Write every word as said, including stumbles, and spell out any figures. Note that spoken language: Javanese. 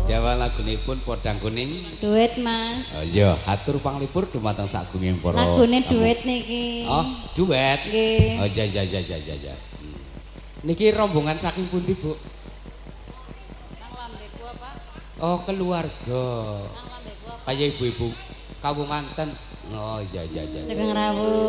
Jawa lagunipun Podang Kuning. Duit, Mas. Oh iya, atur panglipur dumateng sagunging para. Lagune duit niki. Oh, duet. Nggih. Oh iya iya iya iya iya. Hmm. Niki rombongan saking pundi, Bu? Nang lambeku apa? Oh, keluarga. Nang lambeku apa? Kayak ibu-ibu kawunganten. Oh iya iya iya. Sugeng rawuh.